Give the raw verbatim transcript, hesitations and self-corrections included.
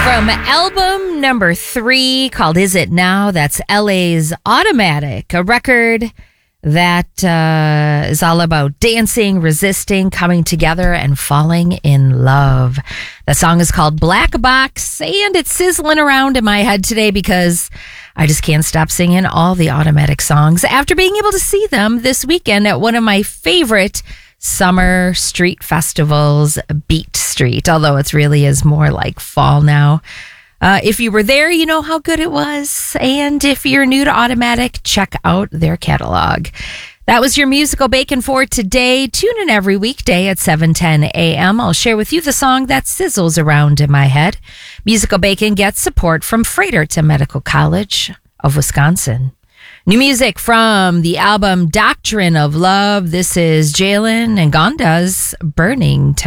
From album number three called Is It Now? That's L A's Automatic, a record that uh, is all about dancing, resisting, coming together, and falling in love. The song is called Black Box, and it's sizzling around in my head today because I just can't stop singing all the Automatic songs after being able to see them this weekend at one of my favorite summer street festivals, Beat Street, although it really is more like fall now. Uh, if you were there, you know how good it was. And if you're new to Automatic, check out their catalog. That was your Musical Bacon for today. Tune in every weekday at seven ten a.m. I'll share with you the song that sizzles around in my head. Musical Bacon gets support from Fredericton Medical College of Wisconsin. New music from the album Doctrine of Love. This is Jalen and Gonda's Burning Time.